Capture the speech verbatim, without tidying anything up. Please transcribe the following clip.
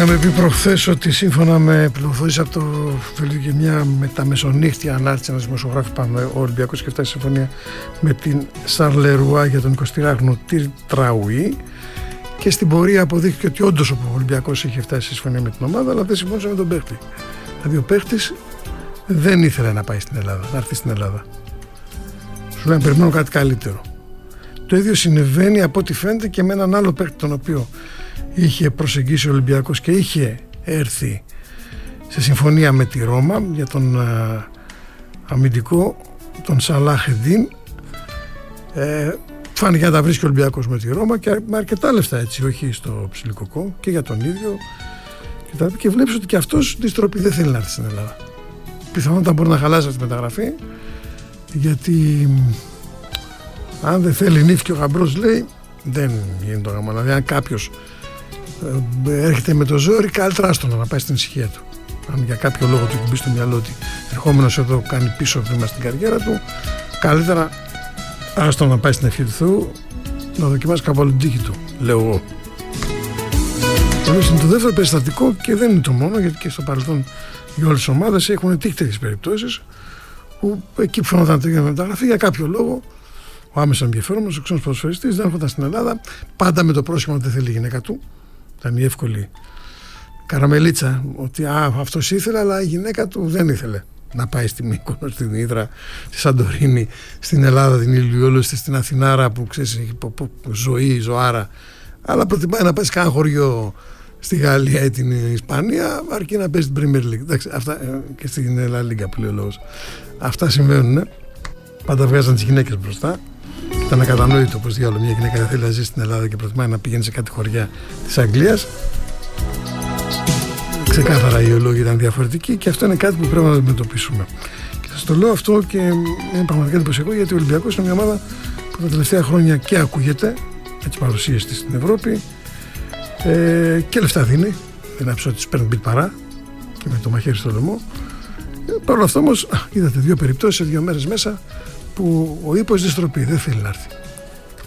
Είχαμε πει προχθές ότι σύμφωνα με πληροφορίες από το Βέλγιο, μια μεταμεσονύχτια ανάρτηση ένας δημοσιογράφος, πάνω ο Ολυμπιακός είχε φτάσει σε συμφωνία με την Σαρλερουά για τον εικοσιτριάχρονο Τιρ Τραουί, και στην πορεία αποδείχθηκε ότι όντως ο Ολυμπιακός είχε φτάσει σε συμφωνία με την ομάδα, αλλά δεν συμφώνησε με τον παίχτη. Δηλαδή ο παίχτης δεν ήθελε να πάει στην Ελλάδα, να έρθει στην Ελλάδα. Σου λένε περιμένω κάτι καλύτερο. Το ίδιο συμβαίνει από ό,τι φαίνεται και με έναν άλλο παίκτη, τον οποίο είχε προσεγγίσει ο Ολυμπιακός και είχε έρθει σε συμφωνία με τη Ρώμα για τον α, αμυντικό, τον Σαλάχ-Εντίν. Ε, φάνηκε να τα βρίσκει ο Ολυμπιακός με τη Ρώμα και με αρκετά λεφτά, έτσι, όχι στο ψιλικοκό, και για τον ίδιο. Και, τα, και βλέπεις ότι και αυτός τη στροπή δεν θέλει να έρθει στην Ελλάδα. Πιθανότατα μπορεί να χαλάσει αυτή τη μεταγραφή, γιατί αν δεν θέλει νύφη και ο γαμπρός, λέει, δεν γίνεται το γαμό. Δηλαδή αν κάποιος ε, έρχεται με το ζόρι, καλύτερα άστονα να πάει στην ησυχία του. Αν για κάποιο λόγο του έχει μπει στο μυαλό ότι ερχόμενος εδώ κάνει πίσω βήμα στην καριέρα του, καλύτερα άστονα να πάει στην ευχή του Θεού, να δοκιμάσει κάπου την τύχη του, λέω εγώ. Είναι το δεύτερο περιστατικό και δεν είναι το μόνο, γιατί και στο παρελθόν οι όλες τις ομάδες έχουν τύχει τέτοιες περιπτώσεις που εκεί που φαινόταν να μεταγραφεί για κάποιο λόγο ο άμεσα ενδιαφέρομενος, ο ξένος ποδοσφαιριστής, δεν έρχονταν στην Ελλάδα, πάντα με το πρόσχημα ότι δεν θέλει η γυναίκα του. Ήταν η εύκολη καραμελίτσα, ότι α, αυτός ήθελε, αλλά η γυναίκα του δεν ήθελε να πάει στη Μύκονο, στην Ύδρα, στη Σαντορίνη, στην Ελλάδα, την Ηλιόλουστη, στην Αθηνάρα που ξέρεις έχει ζωή, ζωάρα. Αλλά προτιμάει να πάει σε κανένα χωριό στη Γαλλία ή την Ισπανία, αρκεί να παίζει την Premier League. Εντάξει, αυτά, και στην La Liga που λέει ο λόγος. Αυτά συμβαίνουν, ναι. Πάντα βγάζαν τις γυναίκες μπροστά. Ήταν ακατανόητο πως διάλογο μια γυναίκα δεν θέλει να ζει στην Ελλάδα και προτιμάει να πηγαίνει σε κάτι χωριά της Αγγλίας. Ξεκάθαρα οι λόγοι ήταν διαφορετικοί και αυτό είναι κάτι που πρέπει να αντιμετωπίσουμε. Και σας το λέω αυτό και είναι πραγματικά εντυπωσιακό, γιατί ο Ολυμπιακός είναι μια ομάδα που τα τελευταία χρόνια και ακούγεται με τις παρουσίες της στην Ευρώπη ε, και λεφτά δίνει. Δεν άψω ότι τις παίρνει μπιτ παρά και με το μαχαίρι στο λαιμό. Ε, Παρ' όλα αυτά όμως είδατε δύο περιπτώσεις σε δύο μέρες μέσα που ο ύπος δεν στροπεί, δεν θέλει να έρθει.